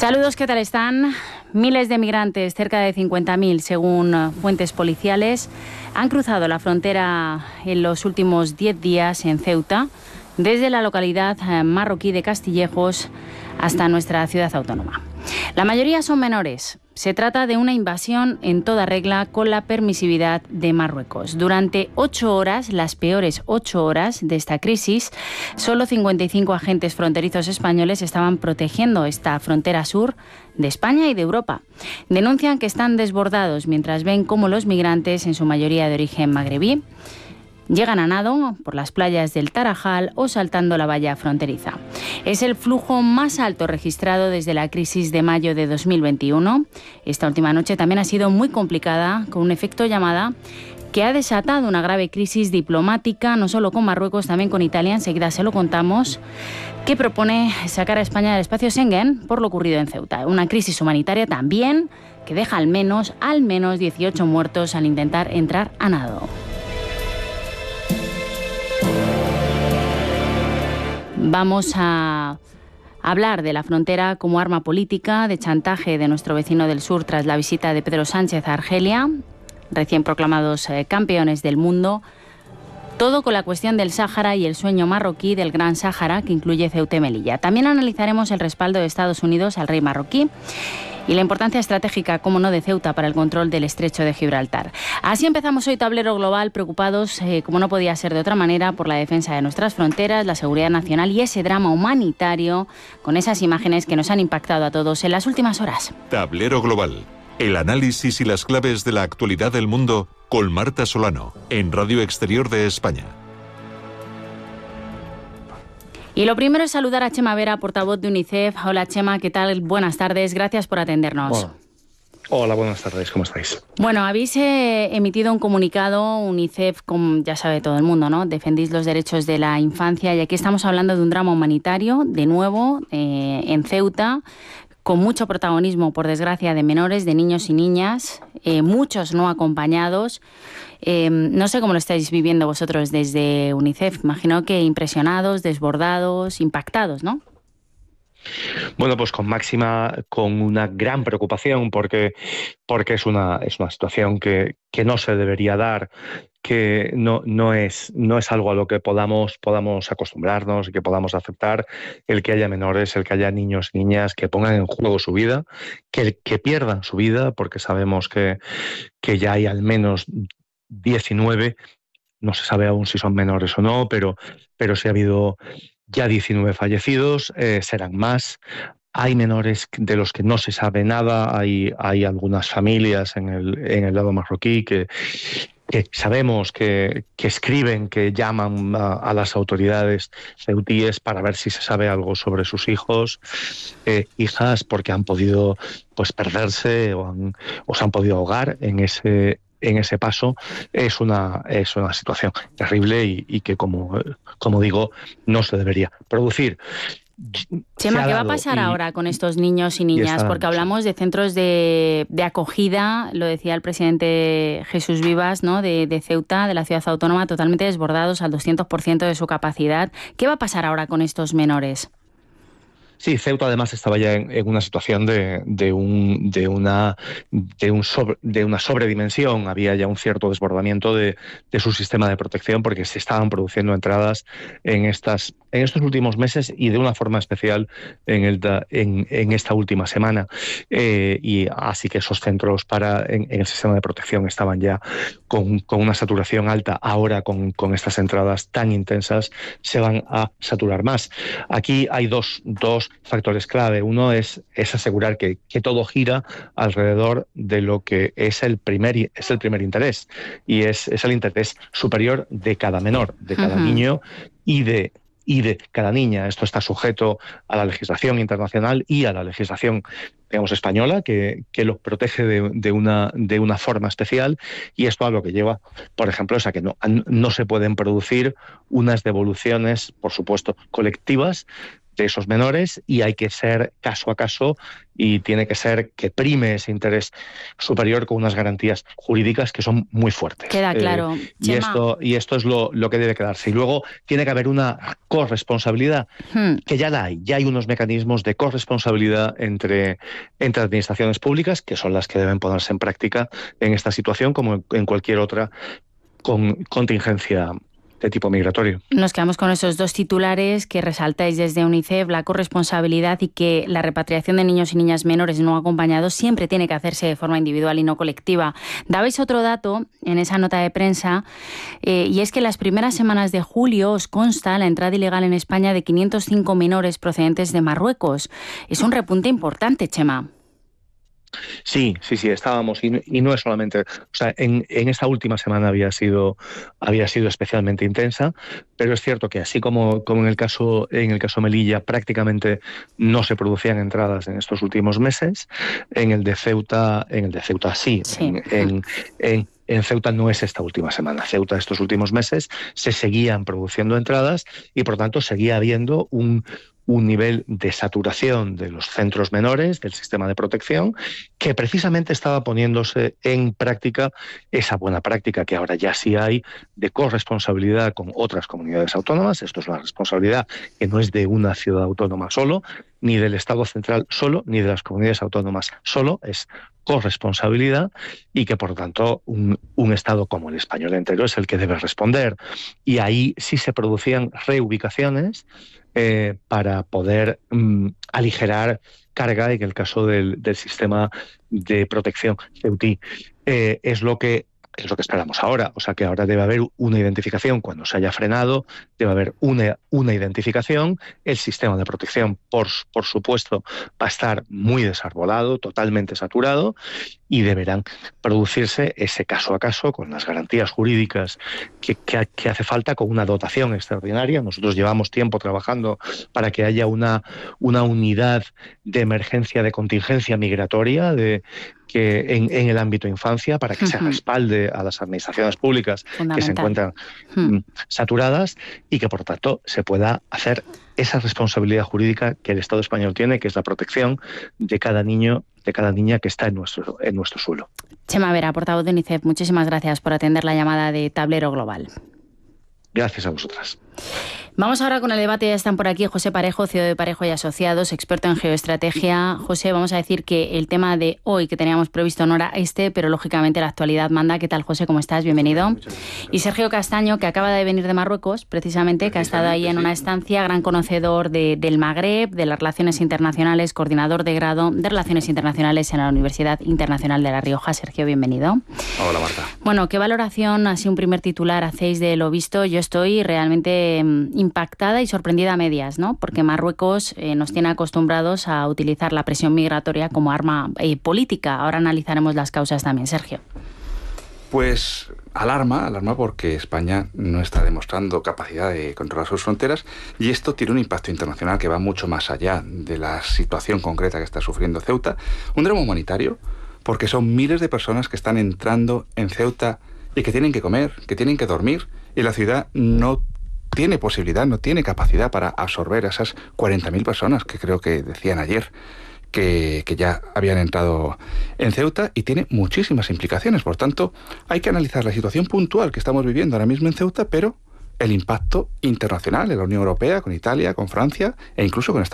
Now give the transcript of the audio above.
Saludos, ¿qué tal están? Miles de migrantes, cerca de 50.000 según fuentes policiales, han cruzado la frontera en los últimos 10 días en Ceuta, desde la localidad marroquí de Castillejos hasta nuestra ciudad autónoma. La mayoría son menores. Se trata de una invasión en toda regla con la permisividad de Marruecos. Durante 8 horas, las peores 8 horas de esta crisis, solo 55 agentes fronterizos españoles estaban protegiendo esta frontera sur de España y de Europa. Denuncian que están desbordados mientras ven cómo los migrantes, en su mayoría de origen magrebí, llegan a nado por las playas del Tarajal o saltando la valla fronteriza. Es el flujo más alto registrado desde la crisis de mayo de 2021. Esta última noche también ha sido muy complicada, con un efecto llamada que ha desatado una grave crisis diplomática, no solo con Marruecos, también con Italia. Enseguida se lo contamos, que propone sacar a España del espacio Schengen por lo ocurrido en Ceuta. Una crisis humanitaria también que deja al menos 18 muertos al intentar entrar a nado. Vamos a hablar de la frontera como arma política, de chantaje de nuestro vecino del sur tras la visita de Pedro Sánchez a Argelia, recién proclamados campeones del mundo. Todo con la cuestión del Sáhara y el sueño marroquí del Gran Sáhara, que incluye Ceuta y Melilla. También analizaremos el respaldo de Estados Unidos al rey marroquí y la importancia estratégica, como no, de Ceuta para el control del estrecho de Gibraltar. Así empezamos hoy Tablero Global, preocupados, como no podía ser de otra manera, por la defensa de nuestras fronteras, la seguridad nacional y ese drama humanitario, con esas imágenes que nos han impactado a todos en las últimas horas. Tablero Global, el análisis y las claves de la actualidad del mundo con Marta Solano, en Radio Exterior de España. Y lo primero es saludar a Chema Vera, portavoz de UNICEF. Hola Chema, ¿qué tal? Buenas tardes, gracias por atendernos. Hola, buenas tardes, ¿cómo estáis? Bueno, habéis emitido un comunicado, UNICEF, como ya sabe todo el mundo, ¿no? Defendís los derechos de la infancia y aquí estamos hablando de un drama humanitario, de nuevo, en Ceuta, con mucho protagonismo, por desgracia, de menores, de niños y niñas, muchos no acompañados. No sé cómo lo estáis viviendo vosotros desde UNICEF. Imagino que impresionados, desbordados, impactados, ¿no? Bueno, pues con una gran preocupación porque es una situación que no se debería dar, que no es algo a lo que podamos acostumbrarnos y que podamos aceptar, el que haya menores, el que haya niños y niñas que pongan en juego su vida, que pierdan su vida, porque sabemos que ya hay al menos 19, no se sabe aún si son menores o no, pero sí ha habido ya 19 fallecidos, serán más. Hay menores de los que no se sabe nada, hay algunas familias en el lado marroquí que sabemos que escriben, que llaman a las autoridades ceutíes para ver si se sabe algo sobre sus hijos, hijas, porque han podido perderse o se han podido ahogar en ese paso. Es una situación terrible y que, como digo, no se debería producir. Chema, ¿qué va a pasar ahora con estos niños y niñas? Porque hablamos de centros de acogida, lo decía el presidente Jesús Vivas, ¿no? de Ceuta, de la ciudad autónoma, totalmente desbordados al 200% de su capacidad. ¿Qué va a pasar ahora con estos menores? Sí, Ceuta además estaba ya en una situación de una sobredimensión. Había ya un cierto desbordamiento de su sistema de protección porque se estaban produciendo entradas en estos últimos meses y de una forma especial en esta última semana. Y así que esos centros en el sistema de protección estaban ya con una saturación alta. Ahora con estas entradas tan intensas se van a saturar más. Aquí hay dos factores clave. Uno es asegurar que todo gira alrededor de lo que es el primer interés, y es el interés superior de cada menor, de cada niño y de cada niña. Esto está sujeto a la legislación internacional y a la legislación, digamos, española, que los protege de una forma especial, y esto a lo que lleva, por ejemplo, es a que no se pueden producir unas devoluciones, por supuesto, colectivas, esos menores, y hay que ser caso a caso, y tiene que ser que prime ese interés superior con unas garantías jurídicas que son muy fuertes. Queda claro. Y esto es lo que debe quedarse. Y luego tiene que haber una corresponsabilidad, que ya la hay. Ya hay unos mecanismos de corresponsabilidad entre administraciones públicas, que son las que deben ponerse en práctica en esta situación, como en cualquier otra contingencia de tipo migratorio. Nos quedamos con esos dos titulares que resaltáis desde UNICEF: la corresponsabilidad y que la repatriación de niños y niñas menores no acompañados siempre tiene que hacerse de forma individual y no colectiva. Dabais otro dato en esa nota de prensa, y es que en las primeras semanas de julio os consta la entrada ilegal en España de 505 menores procedentes de Marruecos. Es un repunte importante, Chema. Sí, estábamos, y no es solamente, o sea, en esta última semana había sido especialmente intensa, pero es cierto que así como en el caso Melilla prácticamente no se producían entradas en estos últimos meses, en el de Ceuta sí. En Ceuta no es esta última semana. Ceuta estos últimos meses se seguían produciendo entradas, y por tanto seguía habiendo un nivel de saturación de los centros menores, del sistema de protección, que precisamente estaba poniéndose en práctica esa buena práctica que ahora ya sí hay de corresponsabilidad con otras comunidades autónomas. Esto es una responsabilidad que no es de una ciudad autónoma solo, ni del Estado central solo, ni de las comunidades autónomas solo, es corresponsabilidad, y que por lo tanto un Estado como el español entero es el que debe responder. Y ahí sí se producían reubicaciones para poder aligerar carga en el caso del sistema de protección ceutí. Es lo que esperamos ahora. O sea, que ahora debe haber una identificación cuando se haya frenado, debe haber una identificación. El sistema de protección, por supuesto, va a estar muy desarbolado, totalmente saturado, y deberán producirse ese caso a caso con las garantías jurídicas que hace falta, con una dotación extraordinaria. Nosotros llevamos tiempo trabajando para que haya una unidad de emergencia, de contingencia migratoria, que en el ámbito infancia, para que se respalde a las administraciones públicas que se encuentran saturadas, y que por tanto se pueda hacer esa responsabilidad jurídica que el Estado español tiene, que es la protección de cada niño, de cada niña que está en nuestro suelo. Chema Vera, portavoz de UNICEF, muchísimas gracias por atender la llamada de Tablero Global. Gracias a vosotras. Vamos ahora con el debate. Ya están por aquí José Parejo, CEO de Parejo y Asociados, experto en geoestrategia. José, vamos a decir que el tema de hoy que teníamos previsto no era pero lógicamente la actualidad manda. ¿Qué tal, José? ¿Cómo estás? Bienvenido. Y Sergio Castaño, que acaba de venir de Marruecos, precisamente, que ha estado ahí en una estancia, gran conocedor del Magreb, de las relaciones internacionales, coordinador de grado de Relaciones Internacionales en la Universidad Internacional de La Rioja. Sergio, bienvenido. Hola, Marta. Bueno, ¿qué valoración, así un primer titular, hacéis de lo visto? Yo estoy realmente impactada y sorprendida a medias, ¿no? Porque Marruecos nos tiene acostumbrados a utilizar la presión migratoria como arma política. Ahora analizaremos las causas también, Sergio. Pues alarma porque España no está demostrando capacidad de controlar sus fronteras, y esto tiene un impacto internacional que va mucho más allá de la situación concreta que está sufriendo Ceuta. Un drama humanitario, porque son miles de personas que están entrando en Ceuta y que tienen que comer, que tienen que dormir, y la ciudad no tiene posibilidad, no tiene capacidad para absorber a esas 40.000 personas que creo que decían ayer que ya habían entrado en Ceuta, y tiene muchísimas implicaciones. Por tanto, hay que analizar la situación puntual que estamos viviendo ahora mismo en Ceuta, pero el impacto internacional en la Unión Europea, con Italia, con Francia e incluso con Estados Unidos.